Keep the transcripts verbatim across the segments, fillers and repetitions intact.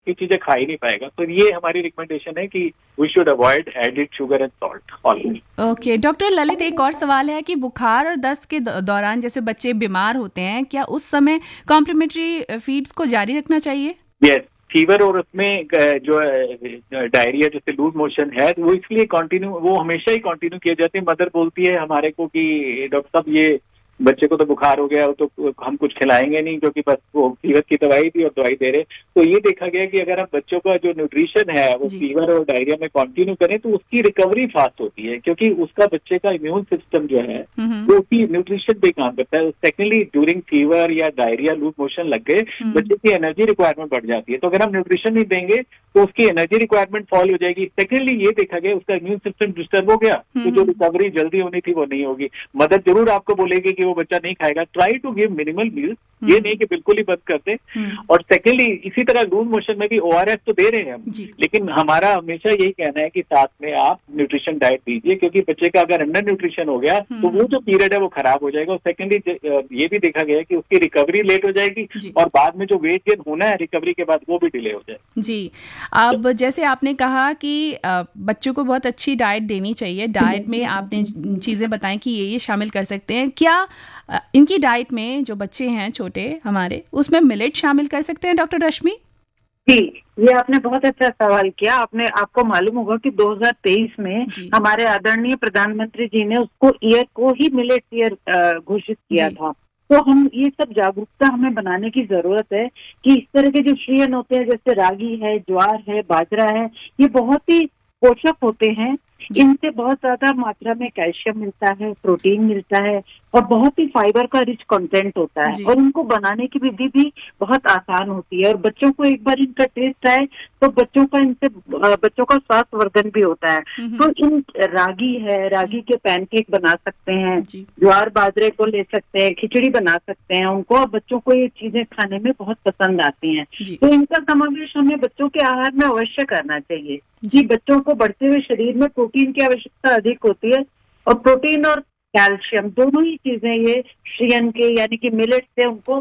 की चीजें खा ही नहीं पाएगा। तो ये हमारी रिकमेंडेशन है कि we should avoid added sugar and salt always. Okay doctor Lalit, एक और सवाल है कि बुखार और दस्त के दौरान जैसे बच्चे बीमार होते हैं, क्या उस समय कॉम्प्लीमेंट्री फीड्स को जारी रखना चाहिए? यस, फीवर और उसमें जो डायरिया जैसे लूज मोशन है वो इसलिए कंटिन्यू, वो हमेशा ही कंटिन्यू किए जाते हैं। मदर बोलती है हमारे को कि डॉक्टर साहब ये बच्चे को तो बुखार हो गया तो हम कुछ खिलाएंगे नहीं क्योंकि बस वो फीवर की दवाई दी और दवाई दे रहे। तो ये देखा गया कि अगर हम बच्चों का जो न्यूट्रिशन है वो फीवर और डायरिया में कंटिन्यू करें तो उसकी रिकवरी फास्ट होती है, क्योंकि उसका बच्चे का इम्यून सिस्टम जो है वो उसी न्यूट्रिशन पे काम करता है। सेकेंडली ड्यूरिंग फीवर या डायरिया लूज मोशन लग गए बच्चे की एनर्जी रिक्वायरमेंट बढ़ जाती है, तो अगर हम न्यूट्रिशन नहीं देंगे तो उसकी एनर्जी रिक्वायरमेंट फॉल हो जाएगी। सेकेंडली ये देखा गया उसका इम्यून सिस्टम डिस्टर्ब हो गया तो जो रिकवरी जल्दी होनी थी वो नहीं होगी। मदद जरूर आपको बोलेगी कि वो बच्चा नहीं खाएगा, try to give minimal meals, ये नहीं कि बिल्कुल ही बंद करते। और सेकेंडली इसी तरह लूज मोशन में भी ओआरएस तो दे रहे हैं हम, लेकिन हमारा हमेशा यही कहना है कि साथ में आप न्यूट्रिशन डाइट दीजिए, क्योंकि बच्चे का अगर अंडर न्यूट्रिशन हो गया तो वो जो पीरियड है वो खराब हो जाएगा। और सेकेंडली ये भी देखा गया है कि उसकी रिकवरी लेट हो जाएगी और बाद में जो वेट गेन होना है रिकवरी के बाद वो भी डिले हो जाएगा। जी, अब जैसे आपने कहा कि बच्चों को बहुत अच्छी डाइट देनी चाहिए, डाइट में आपने चीजें बताई कि ये ये शामिल कर सकते हैं, क्या इनकी डाइट में जो बच्चे हैं छोटे हमारे उसमें मिलेट शामिल कर सकते हैं डॉक्टर रश्मि? जी, ये आपने बहुत अच्छा सवाल किया। आपने आपको मालूम होगा कि दो हज़ार तेईस में हमारे आदरणीय प्रधानमंत्री जी ने उसको ईयर को ही मिलेट ईयर घोषित किया था। तो हम ये सब जागरूकता हमें बनाने की जरूरत है कि इस तरह के जो श्रेयन होते हैं जैसे रागी है, ज्वार है, बाजरा है, ये बहुत ही पोषक होते हैं। इनसे बहुत ज्यादा मात्रा में कैल्शियम मिलता है, प्रोटीन मिलता है और बहुत ही फाइबर का रिच कंटेंट होता है और इनको बनाने की विधि भी बहुत आसान होती है। और बच्चों को एक बार इनका टेस्ट आए तो बच्चों का इनसे बच्चों का स्वास्थ्य वर्धन भी होता है। तो इन रागी है, रागी के पैनकेक बना सकते हैं, ज्वार बाजरे को ले सकते हैं, खिचड़ी बना सकते हैं उनको, और बच्चों को ये चीजें खाने में बहुत पसंद आती हैं। तो इनका समावेश हमें बच्चों के आहार में अवश्य करना चाहिए कि बच्चों को बढ़ते हुए शरीर में प्रोटीन की आवश्यकता अधिक होती है और प्रोटीन और कैल्शियम दोनों ही चीजें ये श्रेयन के यानी कि मिलेट से उनको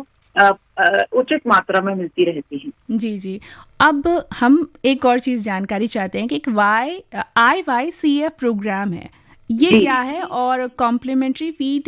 उचित मात्रा में मिलती रहती हैं। जी जी, अब हम एक और चीज जानकारी चाहते हैं कि एक वाई आई वाई सी एफ प्रोग्राम है, ये क्या है और कॉम्प्लीमेंट्री फीड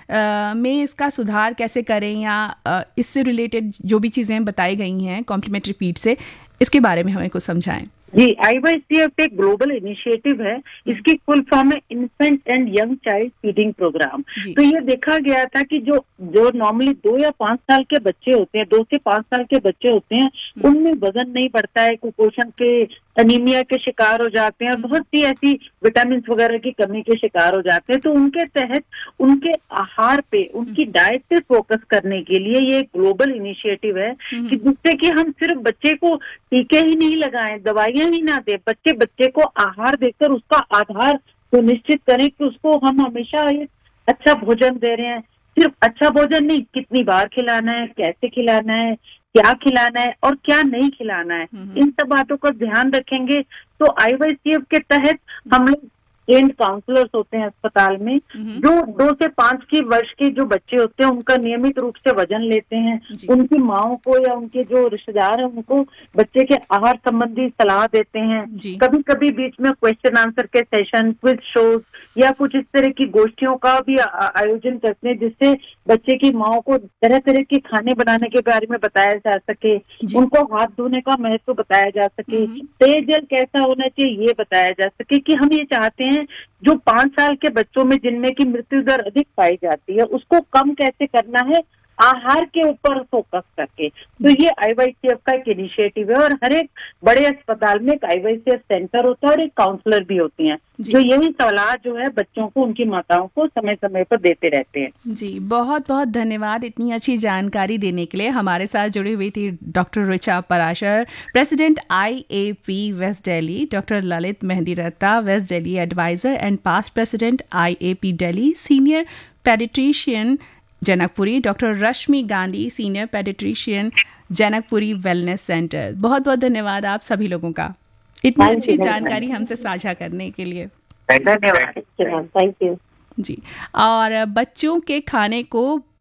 में इसका सुधार कैसे करें, या इससे रिलेटेड जो भी चीजें बताई गई हैं कॉम्प्लीमेंट्री फीड से, इसके बारे में हमें कुछ समझाएं। जी, आई वाई सी एफ एक ग्लोबल इनिशिएटिव है। इसकी फुल फॉर्म है infant and young child feeding programme. तो ये देखा गया था कि जो जो नॉर्मली दो या पांच साल के बच्चे होते हैं, दो से पांच साल के बच्चे होते हैं, उनमें वजन नहीं बढ़ता है, कुपोषण के अनीमिया के शिकार हो जाते हैं और बहुत सी ऐसी विटामिन वगैरह की कमी के शिकार हो जाते हैं। तो उनके तहत उनके आहार पे, उनकी डाइट पे फोकस करने के लिए ये ग्लोबल इनिशिएटिव है कि जिससे कि हम सिर्फ बच्चे को टीके ही नहीं लगाएं, दवाइयां ही ना दें, बच्चे बच्चे को आहार देकर उसका आधार सुनिश्चित करें कि उसको हम हमेशा एक अच्छा भोजन दे रहे हैं। सिर्फ अच्छा भोजन नहीं, कितनी बार खिलाना है, कैसे खिलाना है, क्या खिलाना है और क्या नहीं खिलाना है, इन सब बातों का ध्यान रखेंगे तो आई वाई सी एफ के तहत हम लोग ट्रेंड काउंसलर्स होते हैं अस्पताल में, जो दो से पांच की वर्ष के जो बच्चे होते हैं उनका नियमित रूप से वजन लेते हैं, उनकी माओ को या उनके जो रिश्तेदार हैं उनको बच्चे के आहार संबंधी सलाह देते हैं। कभी कभी बीच में क्वेश्चन आंसर के सेशन, क्विज शोज या कुछ इस तरह की गोष्ठियों का भी आयोजन करते हैं जिससे बच्चे की माओ को तरह तरह के खाने बनाने के बारे में बताया जा सके, उनको हाथ धोने का महत्व बताया जा सके, पेयजल कैसा होना चाहिए ये बताया जा सके। कि हम ये चाहते हैं जो पांच साल के बच्चों में जिनमें की मृत्यु दर अधिक पाई जाती है उसको कम कैसे करना है, आहार के ऊपर फोकस करके। तो ये आई वाई सी एफ का एक इनिशिएटिव है और हर एक बड़े अस्पताल में एक आई वाई सी एफ सेंटर होता है और एक काउंसलर भी होती हैं जो यही सलाह जो है बच्चों को, उनकी माताओं को समय समय पर देते रहते हैं। जी, बहुत बहुत धन्यवाद इतनी अच्छी जानकारी देने के लिए। हमारे साथ जुड़ी हुई थी doctor Richa Parashar, president I A P waste Delhi, doctor Lalit Mehndiratta, waste Delhi adviser and past president I A P Delhi, senior paediatrician Janakpuri, doctor Rashmi Gandhi, senior paediatrician Janakpuri wellness centre. बहुत बहुत धन्यवाद आप सभी लोगों का इतनी अच्छी जानकारी हमसे साझा करने के लिए। धन्यवाद, थैंक यू। जी, और बच्चों के खाने को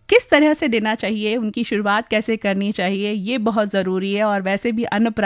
किस तरह से देना चाहिए, उनकी शुरुआत कैसे करनी चाहिए, ये बहुत ज़रूरी है। और वैसे भी अन्न